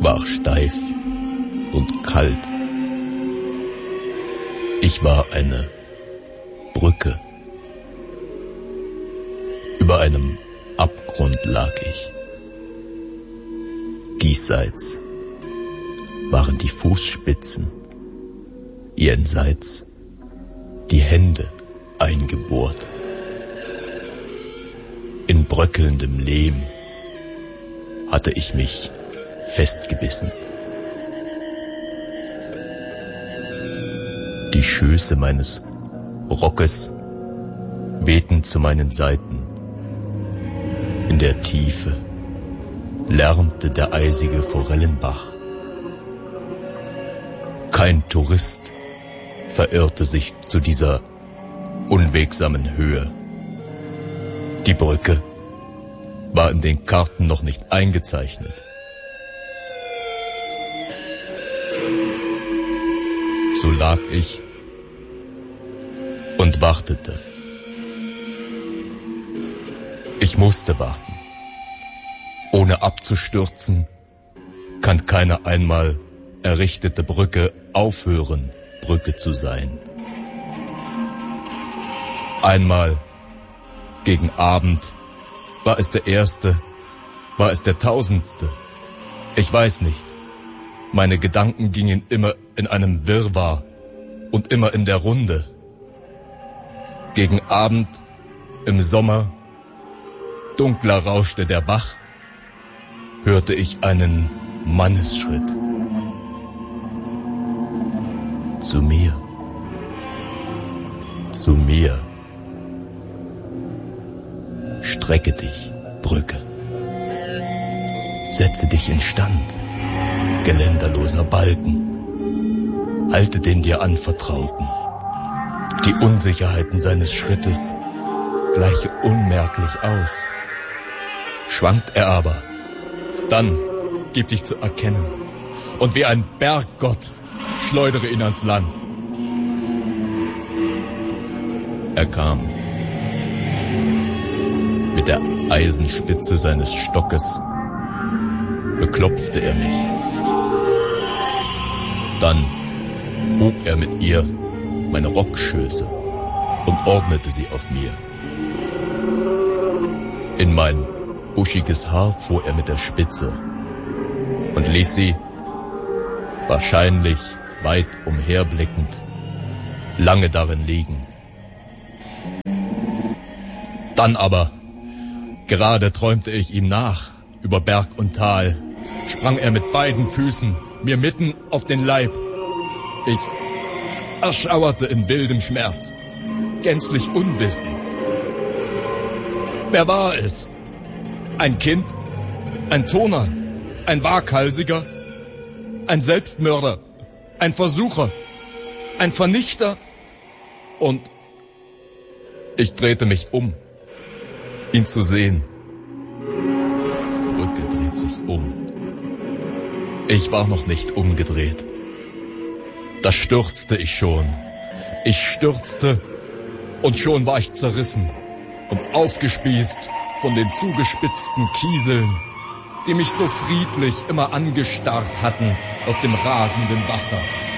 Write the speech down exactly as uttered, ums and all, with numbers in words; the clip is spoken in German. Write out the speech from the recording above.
war steif und kalt. Ich war eine Brücke. Über einem Abgrund lag ich. Diesseits waren die Fußspitzen, jenseits die Hände eingebohrt. In bröckelndem Lehm hatte ich mich festgebissen. Die Schöße meines Rockes wehten zu meinen Seiten. In der Tiefe lärmte der eisige Forellenbach. Kein Tourist verirrte sich zu dieser unwegsamen Höhe. Die Brücke war in den Karten noch nicht eingezeichnet. So lag ich und wartete. Ich musste warten. Ohne abzustürzen, kann keine einmal errichtete Brücke aufhören, Brücke zu sein. Einmal gegen Abend war es der erste, war es der tausendste. Ich weiß nicht. Meine Gedanken gingen immer in einem Wirrwarr und immer in der Runde. Gegen Abend, im Sommer, dunkler rauschte der Bach, hörte ich einen Mannesschritt. Zu mir. Zu mir. Strecke dich, Brücke. Setze dich instand, geländerloser Balken. Halte den dir Anvertrauten. Die Unsicherheiten seines Schrittes gleiche unmerklich aus. Schwankt er aber, dann gib dich zu erkennen. Und wie ein Berggott schleudere ihn ans Land. Er kam. Mit der Eisenspitze seines Stockes beklopfte er mich. Dann hob er mit ihr meine Rockschöße und ordnete sie auf mir. In mein buschiges Haar fuhr er mit der Spitze und ließ sie, wahrscheinlich weit umherblickend, lange darin liegen. Dann aber, gerade träumte ich ihm nach, über Berg und Tal, sprang er mit beiden Füßen mir mitten auf den Leib. Ich erschauerte in wildem Schmerz, gänzlich unwissend. Wer war es? Ein Kind? Ein Turner? Ein Waghalsiger? Ein Selbstmörder? Ein Versucher? Ein Vernichter? Und ich drehte mich um, ihn zu sehen. Brücke dreht sich um. Ich war noch nicht umgedreht. Da stürzte ich schon. Ich stürzte und schon war ich zerrissen und aufgespießt von den zugespitzten Kieseln, die mich so friedlich immer angestarrt hatten aus dem rasenden Wasser.